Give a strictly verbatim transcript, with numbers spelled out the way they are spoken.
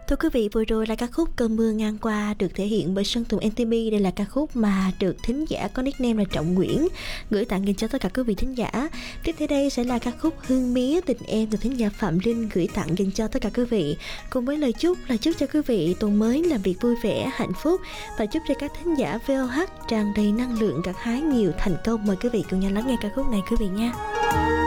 Thưa quý vị, vừa rồi là ca khúc Cơn mưa ngang qua được thể hiện bởi Sơn Tùng em tê pê. Đây là ca khúc mà được thính giả có nickname là Trọng Nguyễn gửi tặng dành cho tất cả quý vị thính giả. Tiếp theo đây sẽ là ca khúc Hương Mía Tình Em được thính giả Phạm Linh gửi tặng dành cho tất cả quý vị. Cùng với lời chúc là chúc cho quý vị tuần mới làm việc vui vẻ, hạnh phúc và chúc cho các thính giả vê o hát tràn đầy năng lượng, gặt hái nhiều thành công. Mời quý vị cùng nhau lắng nghe ca khúc này quý vị nha.